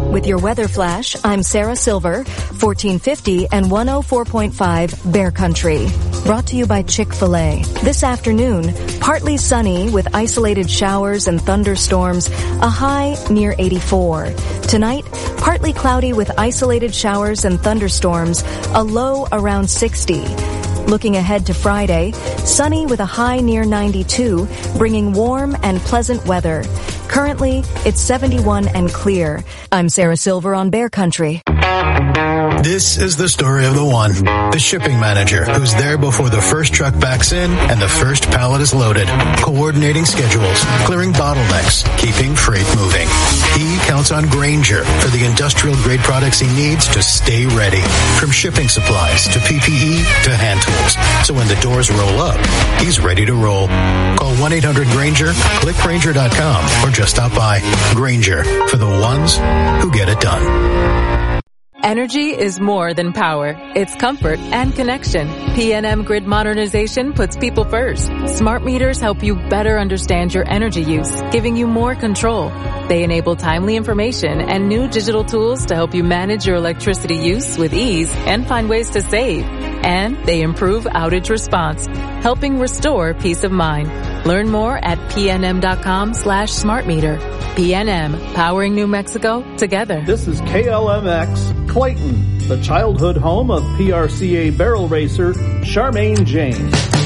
With your weather flash, I'm Sarah Silver, 1450 and 104.5 Bear Country. Brought to you by Chick-fil-A. This afternoon, partly sunny with isolated showers and thunderstorms, a high near 84. Tonight, partly cloudy with isolated showers and thunderstorms, a low around 60. Looking ahead to Friday, sunny with a high near 92, bringing warm and pleasant weather. Currently, it's 71 and clear. I'm Sarah Silver on Bear Country. This is the story of the one, the shipping manager who's there before the first truck backs in and the first pallet is loaded, coordinating schedules, clearing bottlenecks, keeping freight moving. He counts on Grainger for the industrial grade products he needs to stay ready, from shipping supplies to PPE to hand tools. So when the doors roll up, he's ready to roll. Call 1-800-GRAINGER, click Grainger.com, or just stop by. Grainger, for the ones who get it done. Energy is more than power. It's comfort and connection. PNM Grid Modernization puts people first. Smart meters help you better understand your energy use, giving you more control. They enable timely information and new digital tools to help you manage your electricity use with ease and find ways to save. And they improve outage response, helping restore peace of mind. Learn more at pnm.com/smartmeter. PNM, powering New Mexico together. This is KLMX Clayton, the childhood home of PRCA barrel racer Charmaine James.